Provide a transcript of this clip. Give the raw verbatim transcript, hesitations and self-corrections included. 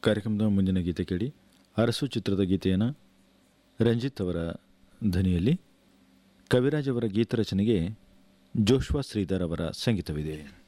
ಕಾರ್ಯಕ್ರಮದ ಮುಂದಿನ ಗೀತೆ ಕೇಳಿ. ಅರಸು ಚಿತ್ರದ ಗೀತೆಯನ್ನು ರಂಜಿತ್ ಅವರ ಧ್ವನಿಯಲ್ಲಿ, ಕವಿರಾಜ್ ಅವರ ಗೀತರಚನೆಗೆ ಜೋಶ್ವಾ ಶ್ರೀಧರ್ ಅವರ ಸಂಗೀತವಿದೆ.